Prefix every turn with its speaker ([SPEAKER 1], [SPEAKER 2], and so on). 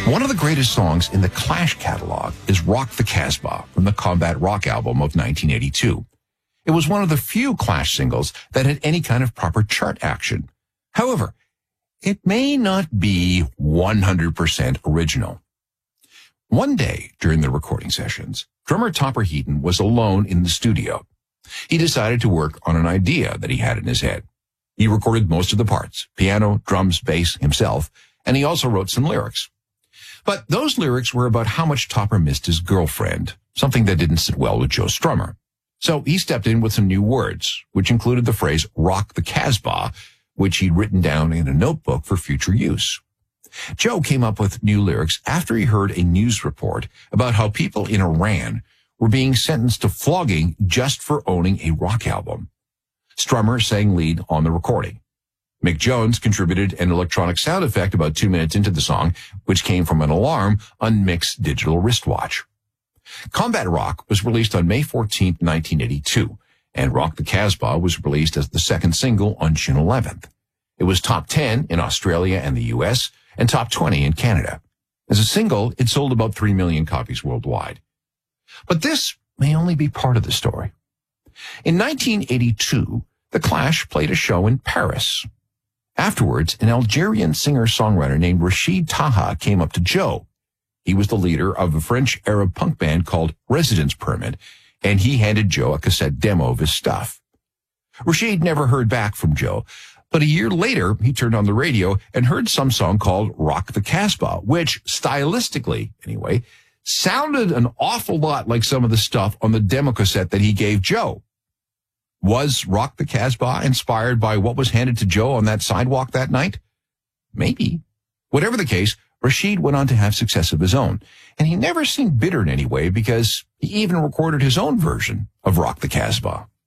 [SPEAKER 1] One of the greatest songs in the Clash catalog is Rock the Casbah from the Combat Rock album of 1982. It was one of the few Clash singles that had any kind of proper chart action. However, it may not be 100% original. One day during the recording sessions, drummer Topper Heaton was alone in the studio. He decided to work on an idea that he had in his head. He recorded most of the parts, piano, drums, bass, himself, and he also wrote some lyrics. But those lyrics were about how much Topper missed his girlfriend, something that didn't sit well with Joe Strummer. So he stepped in with some new words, which included the phrase rock the Casbah, which he'd written down in a notebook for future use. Joe came up with new lyrics after he heard a news report about how people in Iran were being sentenced to flogging just for owning a rock album. Strummer sang lead on the recording. Mick Jones contributed an electronic sound effect about 2 minutes into the song, which came from an alarm on Mick's digital wristwatch. Combat Rock was released on May 14, 1982, and Rock the Casbah was released as the second single on June 11th. It was top 10 in Australia and the US, and top 20 in Canada. As a single, it sold about 3 million copies worldwide. But this may only be part of the story. In 1982, The Clash played a show in Paris. Afterwards, an Algerian singer-songwriter named Rachid Taha came up to Joe. He was the leader of a French Arab punk band called Residence Permit, and he handed Joe a cassette demo of his stuff. Rachid never heard back from Joe, but a year later, he turned on the radio and heard some song called Rock the Casbah, which, stylistically anyway, sounded an awful lot like some of the stuff on the demo cassette that he gave Joe. Was Rock the Casbah inspired by what was handed to Joe on that sidewalk that night? Maybe. Whatever the case, Rachid went on to have success of his own, and he never seemed bitter in any way because he even recorded his own version of Rock the Casbah.